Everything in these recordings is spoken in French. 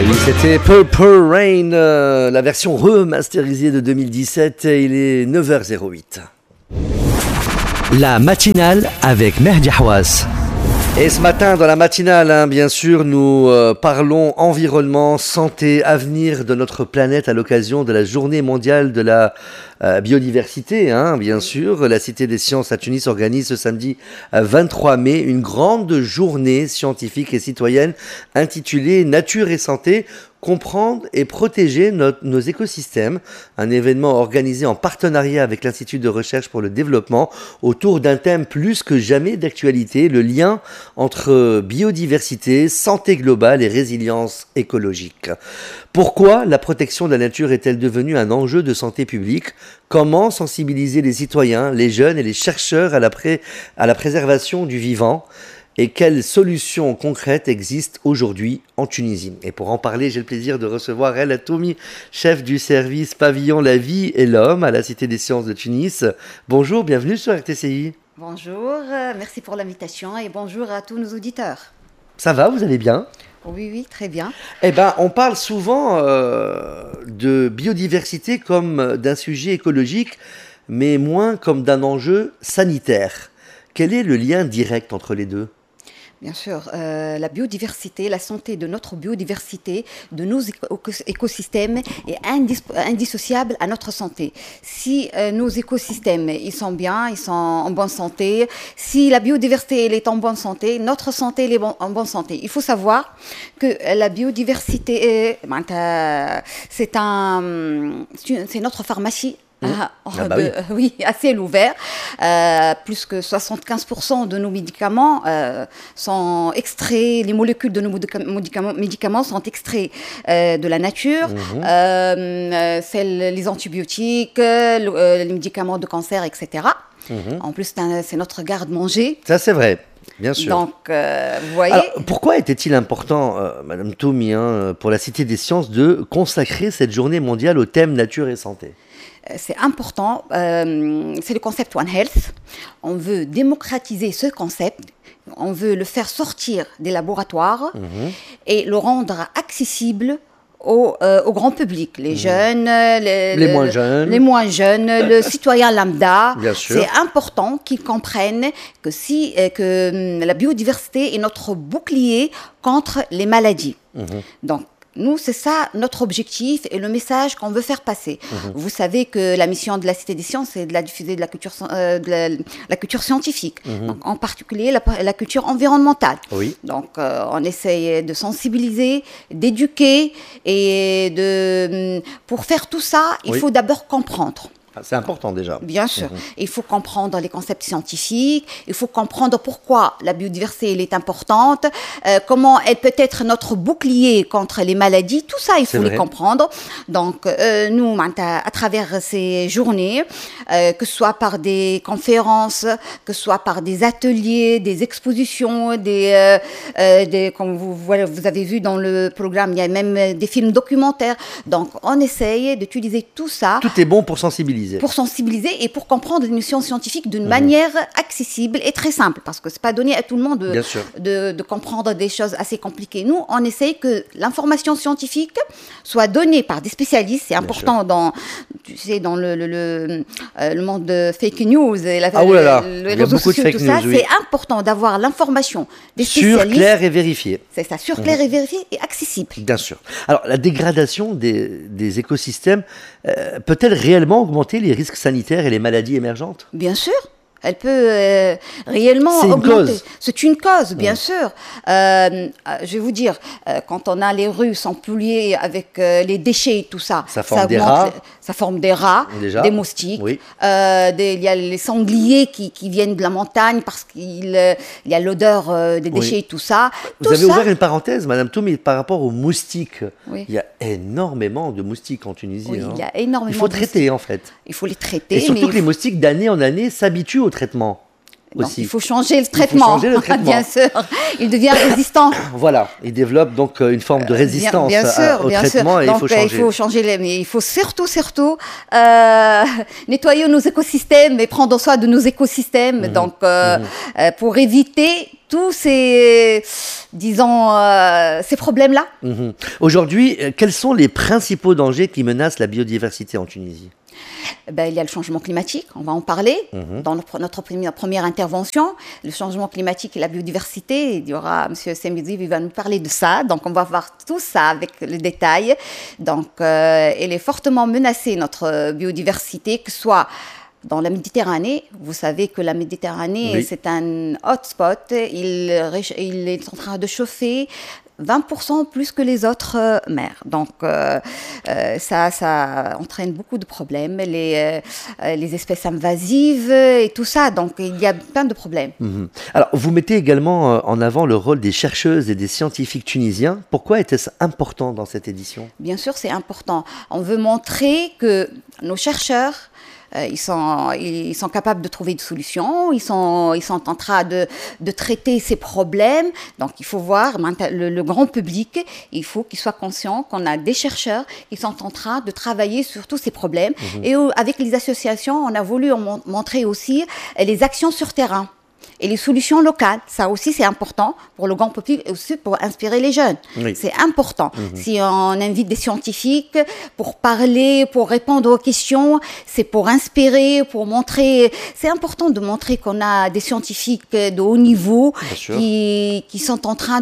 Oui, c'était Purple Rain, la version remasterisée de 2017. Il est 9h08. La matinale avec Mehdi Hawass. Et ce matin, dans la matinale, bien sûr, nous parlons environnement, santé, avenir de notre planète à l'occasion de la journée mondiale de la biodiversité. Bien sûr, la Cité des Sciences à Tunis organise ce samedi 23 mai une grande journée scientifique et citoyenne intitulée Nature et santé. Comprendre et protéger nos écosystèmes, un événement organisé en partenariat avec l'Institut de recherche pour le développement autour d'un thème plus que jamais d'actualité, le lien entre biodiversité, santé globale et résilience écologique. Pourquoi la protection de la nature est-elle devenue un enjeu de santé publique ? Comment sensibiliser les citoyens, les jeunes et les chercheurs à la préservation du vivant ? Et quelles solutions concrètes existent aujourd'hui en Tunisie? Et pour en parler, j'ai le plaisir de recevoir El Atoumi, chef du service Pavillon La Vie et l'Homme à la Cité des Sciences de Tunis. Bonjour, bienvenue sur RTCI. Bonjour, merci pour l'invitation et bonjour à tous nos auditeurs. Ça va, vous allez bien? Oui, très bien. On parle souvent de biodiversité comme d'un sujet écologique, mais moins comme d'un enjeu sanitaire. Quel est le lien direct entre les deux? Bien sûr, la biodiversité, la santé de notre biodiversité, de nos écosystèmes est indissociable à notre santé. Si nos écosystèmes ils sont bien, ils sont en bonne santé, si la biodiversité elle est en bonne santé, notre santé elle est en bonne santé. Il faut savoir que la biodiversité, c'est notre pharmacie. Oui, à ciel ouvert. Plus que 75% de nos médicaments sont extraits, les molécules de nos médicaments sont extraits de la nature. Les antibiotiques, les médicaments de cancer, etc. En plus, c'est notre garde-manger. Ça, c'est vrai. Bien sûr. Donc, vous voyez. Alors, pourquoi était-il important, Madame Toumi, pour la Cité des Sciences, de consacrer cette journée mondiale au thème nature et santé? C'est important, c'est le concept One Health. On veut démocratiser ce concept, on veut le faire sortir des laboratoires et le rendre accessible au grand public, les jeunes, les moins jeunes, le citoyen lambda. Bien sûr. C'est important qu'ils comprennent que la biodiversité est notre bouclier contre les maladies. Donc, nous, c'est ça notre objectif et le message qu'on veut faire passer. Vous savez que la mission de la Cité des Sciences, c'est de la diffuser de la culture scientifique, donc, en particulier la culture environnementale. Oui. Donc, on essaye de sensibiliser, d'éduquer et pour faire tout ça, il faut d'abord comprendre. C'est important déjà. Bien sûr. Il faut comprendre les concepts scientifiques, il faut comprendre pourquoi la biodiversité elle est importante, comment elle peut être notre bouclier contre les maladies, tout ça il faut les comprendre. Donc nous, à travers ces journées, que ce soit par des conférences, que ce soit par des ateliers, des expositions, comme vous avez vu dans le programme, il y a même des films documentaires. Donc on essaye d'utiliser tout ça. Tout est bon pour sensibiliser. Pour sensibiliser et pour comprendre les notions scientifiques d'une manière accessible et très simple, parce que c'est pas donné à tout le monde de comprendre des choses assez compliquées. Nous, on essaye que l'information scientifique soit donnée par des spécialistes. C'est important dans le monde de fake news et les réseaux sociaux, tout ça. C'est important d'avoir l'information des spécialistes. Sûr, clair et vérifié. C'est ça, sûr, clair et vérifié et accessible. Bien sûr. Alors, la dégradation des écosystèmes peut-elle réellement augmenter les risques sanitaires et les maladies émergentes? Bien sûr. Elle peut réellement augmenter. C'est une cause, bien sûr. Je vais vous dire, quand on a les rues sans polluer avec les déchets et tout ça, ça forme des rats, des moustiques. Oui. Il y a les sangliers qui viennent de la montagne parce qu'il y a l'odeur des déchets et tout ça. Vous avez ouvert une parenthèse, Madame Toumi, par rapport aux moustiques. Oui. Il y a énormément de moustiques en Tunisie. Oui, il y a énormément. Il faut traiter, en fait. Il faut les traiter. Et surtout que les moustiques, d'année en année, s'habituent au traitement. Donc, aussi. il faut changer le traitement. changer le traitement. Bien sûr. Il devient résistant. Voilà, il développe donc une forme de résistance au traitement et donc, il faut changer. Il faut changer, mais il faut surtout nettoyer nos écosystèmes et prendre soin de nos écosystèmes. Donc, pour éviter tous ces, disons, ces problèmes-là. Aujourd'hui, quels sont les principaux dangers qui menacent la biodiversité en Tunisie ? Il y a le changement climatique, on va en parler dans notre première intervention. Le changement climatique et la biodiversité, il y aura M. Semizi qui va nous parler de ça. Donc, on va voir tout ça avec le détail. Donc, elle est fortement menacée, notre biodiversité, que ce soit dans la Méditerranée. Vous savez que la Méditerranée, c'est un hotspot. Il est en train de chauffer 20% plus que les autres mers. Donc, ça entraîne beaucoup de problèmes. Les espèces invasives et tout ça. Donc, il y a plein de problèmes. Alors, vous mettez également en avant le rôle des chercheuses et des scientifiques tunisiens. Pourquoi était-ce important dans cette édition ? Bien sûr, c'est important. On veut montrer que nos chercheurs, ils sont capables de trouver des solutions, ils sont en train de traiter ces problèmes. Donc, il faut voir le grand public, il faut qu'il soit conscient qu'on a des chercheurs qui sont en train de travailler sur tous ces problèmes. Et avec les associations, on a voulu montrer aussi les actions sur terrain. Et les solutions locales, ça aussi c'est important pour le grand public et aussi pour inspirer les jeunes. Oui. C'est important. Si on invite des scientifiques pour parler, pour répondre aux questions, c'est pour inspirer, pour montrer. C'est important de montrer qu'on a des scientifiques de haut niveau qui sont en train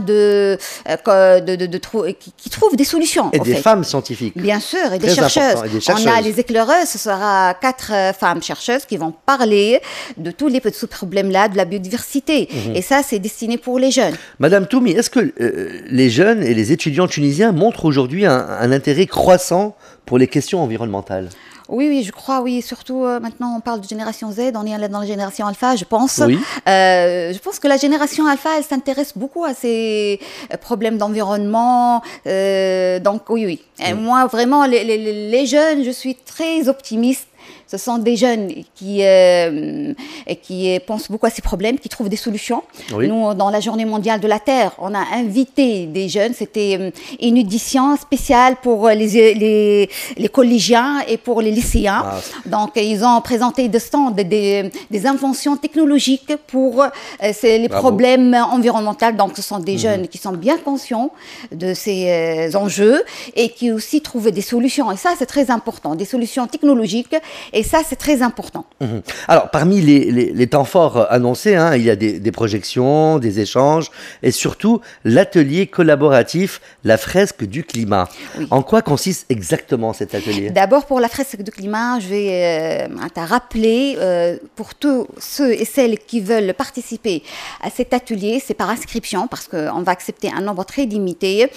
qui trouvent des solutions. Et des femmes scientifiques. Bien sûr, et des chercheuses. On a les éclaireuses, ce sera 4 femmes chercheuses qui vont parler de tous les petits problèmes-là, de la biodiversité. Et ça, c'est destiné pour les jeunes. Madame Toumi, est-ce que les jeunes et les étudiants tunisiens montrent aujourd'hui un intérêt croissant pour les questions environnementales ? Oui, je crois, oui. Surtout, maintenant, on parle de génération Z, on est dans la génération alpha, je pense. Oui. Je pense que la génération alpha, elle s'intéresse beaucoup à ces problèmes d'environnement. Donc, oui. Et moi, vraiment, les jeunes, je suis très optimiste. Ce sont des jeunes qui pensent beaucoup à ces problèmes, qui trouvent des solutions. Oui. Nous, dans la Journée mondiale de la Terre, on a invité des jeunes. C'était une édition spéciale pour les collégiens et pour les lycéens. Donc, ils ont présenté des stands, des inventions technologiques pour les problèmes environnementaux. Donc, ce sont des jeunes qui sont bien conscients de ces enjeux et qui aussi trouvent des solutions. Et ça, c'est très important. Des solutions technologiques. Et ça, c'est très important. Alors, parmi les temps forts annoncés, il y a des projections, des échanges et surtout l'atelier collaboratif La fresque du climat. Oui. En quoi consiste exactement cet atelier ? D'abord, pour la fresque du climat, je vais te rappeler, pour tous ceux et celles qui veulent participer à cet atelier, c'est par inscription parce qu'on va accepter un nombre très limité.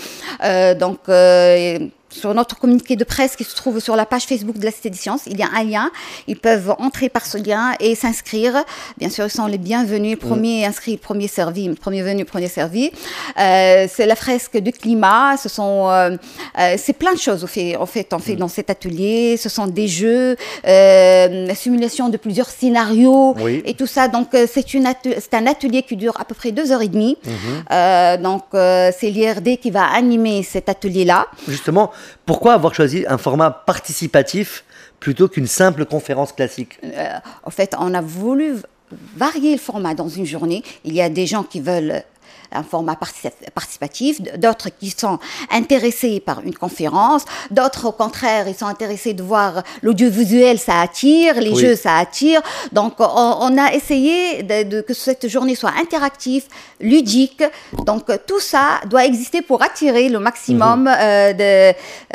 Sur notre communiqué de presse qui se trouve sur la page Facebook de la Cité des Sciences, il y a un lien. Ils peuvent entrer par ce lien et s'inscrire. Bien sûr, ils sont les bienvenus. Premier inscrit, premier servi. Premier venu, premier servi. C'est la fresque du climat. C'est plein de choses. On fait dans cet atelier. Ce sont des jeux, la simulation de plusieurs scénarios et tout ça. Donc, c'est un atelier qui dure à peu près 2h30. C'est l'IRD qui va animer cet atelier-là. Justement, pourquoi avoir choisi un format participatif plutôt qu'une simple conférence classique ? En fait, on a voulu varier le format dans une journée. Il y a des gens qui veulent un format participatif, d'autres qui sont intéressés par une conférence, d'autres au contraire, ils sont intéressés de voir l'audiovisuel, ça attire, les jeux, ça attire. Donc, on a essayé que cette journée soit interactive, ludique. Donc, tout ça doit exister pour attirer le maximum des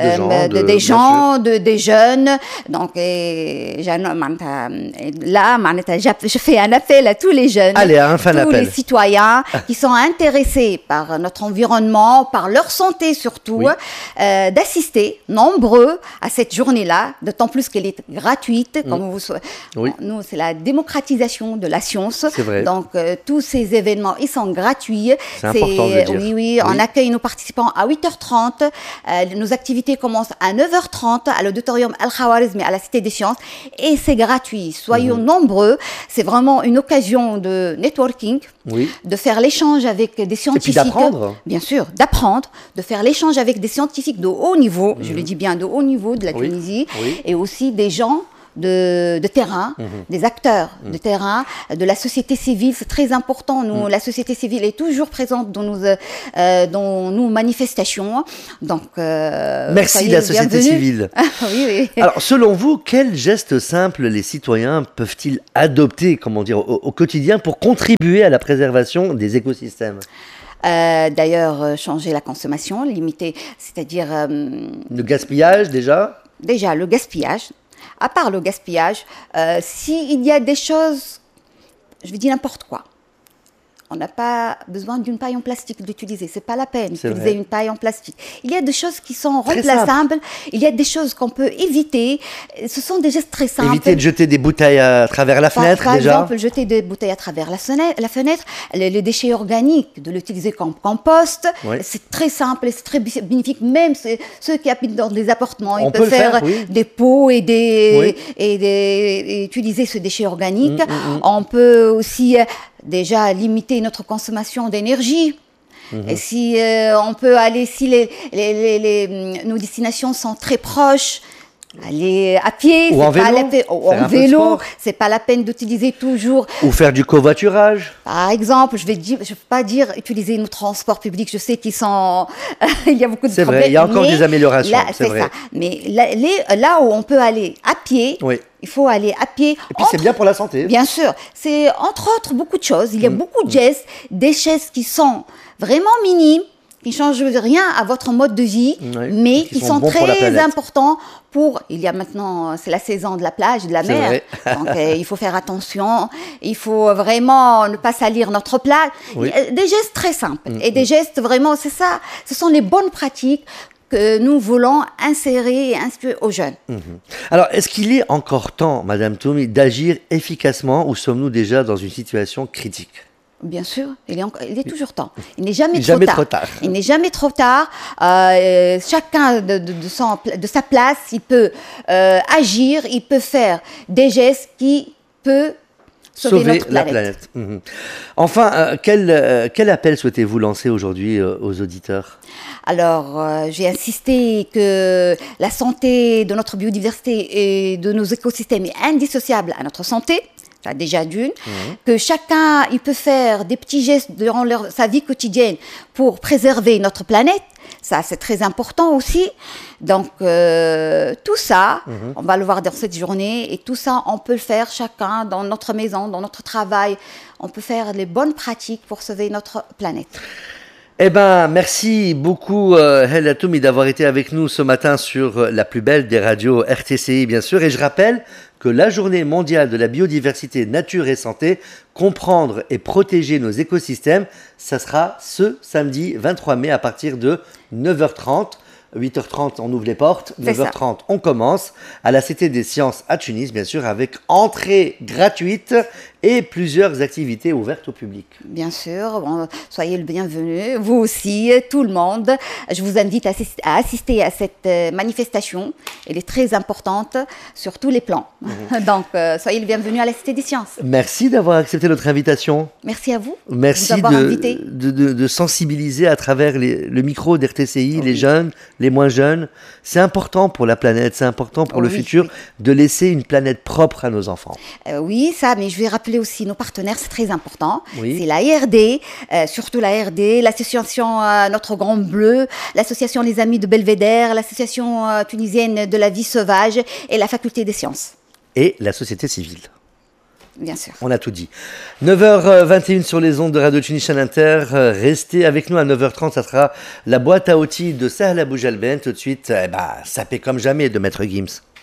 jeunes. Donc, je fais un appel à tous les jeunes, Allez, tous les citoyens qui sont intéressés par notre environnement, par leur santé surtout, d'assister nombreux à cette journée-là, d'autant plus qu'elle est gratuite. Comme nous, c'est la démocratisation de la science. C'est vrai. Donc, tous ces événements, ils sont gratuits. C'est important de le dire. Oui, on accueille nos participants à 8h30. Nos activités commencent à 9h30 à l'auditorium Al-Khawarizmi à la Cité des Sciences. Et c'est gratuit. Soyons nombreux. C'est vraiment une occasion de networking, de faire l'échange avec des scientifiques. Et puis d'apprendre. Bien sûr, d'apprendre, de faire l'échange avec des scientifiques de haut niveau, je le dis bien, de haut niveau de la Tunisie, et aussi des gens de terrain, des acteurs de terrain, de la société civile. C'est très important. Nous, la société civile est toujours présente dans nos manifestations. Donc, merci la société civile. Oui. Alors, selon vous, quels gestes simples les citoyens peuvent-ils adopter, au quotidien pour contribuer à la préservation des écosystèmes ? D'ailleurs, changer la consommation, limiter, c'est-à-dire... le gaspillage, déjà ? Déjà, le gaspillage. À part le gaspillage, s'il y a des choses, je vais dire n'importe quoi. On n'a pas besoin d'une paille en plastique d'utiliser. C'est pas la peine d'utiliser une paille en plastique. Il y a des choses qui sont remplaçables. Il y a des choses qu'on peut éviter. Ce sont des gestes très simples. Éviter de jeter des bouteilles à travers la fenêtre, par déjà. Par exemple, jeter des bouteilles à travers la fenêtre. Les déchets organiques, de l'utiliser comme compost. C'est très simple et c'est très bénéfique. Même ceux qui habitent dans des appartements, ils peuvent faire des pots et utiliser ce déchet organique. On peut aussi... déjà limiter notre consommation d'énergie. Et si on peut aller, si nos destinations sont très proches, aller à pied, ou en vélo, c'est pas la peine d'utiliser toujours. Ou faire du covoiturage. Par exemple, je veux pas dire utiliser nos transports publics. Je sais qu'ils sont, il y a beaucoup de problèmes. C'est vrai, il y a encore des améliorations. C'est vrai. Ça. Mais là où on peut aller à pied. Il faut aller à pied. Et puis c'est bien pour la santé. Bien sûr. C'est entre autres beaucoup de choses. Il y a beaucoup de gestes, des gestes qui sont vraiment minimes, qui ne changent rien à votre mode de vie, mais qui sont très importants pour... Il y a maintenant, c'est la saison de la plage, de la mer. Donc il faut faire attention. Il faut vraiment ne pas salir notre plage. Des gestes très simples. Et des gestes vraiment, c'est ça. Ce sont les bonnes pratiques que nous voulons insérer et inspirer aux jeunes. Alors, est-ce qu'il est encore temps, Madame Toumi, d'agir efficacement ou sommes-nous déjà dans une situation critique ? Bien sûr, il est toujours temps. Il n'est jamais trop tard. Il n'est jamais trop tard. Chacun de sa place, il peut agir, il peut faire des gestes qui peuvent sauver notre planète. Enfin, quel appel souhaitez-vous lancer aujourd'hui aux auditeurs ? Alors, j'ai insisté que la santé de notre biodiversité et de nos écosystèmes est indissociable à notre santé. Ça, déjà d'une. Que chacun, il peut faire des petits gestes durant sa vie quotidienne pour préserver notre planète. Ça, c'est très important aussi. Donc, tout ça, on va le voir dans cette journée. Et tout ça, on peut le faire chacun dans notre maison, dans notre travail. On peut faire les bonnes pratiques pour sauver notre planète. Eh bien, merci beaucoup, Hella Toumi, d'avoir été avec nous ce matin sur la plus belle des radios RTCI, bien sûr. Et je rappelle que la journée mondiale de la biodiversité, nature et santé, comprendre et protéger nos écosystèmes, ça sera ce samedi 23 mai à partir de 9h30. 8h30, on ouvre les portes. 9h30, on commence à la Cité des Sciences à Tunis, bien sûr, avec entrée gratuite et plusieurs activités ouvertes au public. Bien sûr, soyez le bienvenu, vous aussi, tout le monde. Je vous invite à assister à cette manifestation. Elle est très importante sur tous les plans. Donc, soyez le bienvenu à la Cité des Sciences. Merci d'avoir accepté notre invitation. Merci à vous. Merci de sensibiliser à travers le micro d'RTCI, les jeunes, les moins jeunes. C'est important pour la planète, c'est important pour le futur de laisser une planète propre à nos enfants. Oui, ça, mais je vais rappeler aussi nos partenaires, c'est très important. C'est la RD, surtout la RD, l'association Notre Grand Bleu, l'association Les Amis de Belvédère, l'association tunisienne de la vie sauvage et la faculté des sciences. Et la société civile. Bien sûr. On a tout dit. 9h21 sur les ondes de Radio Tunisien Inter. Restez avec nous à 9h30. Ça sera la boîte à outils de Sahla Boujalben. Tout de suite, sapé comme jamais de Maître Gims.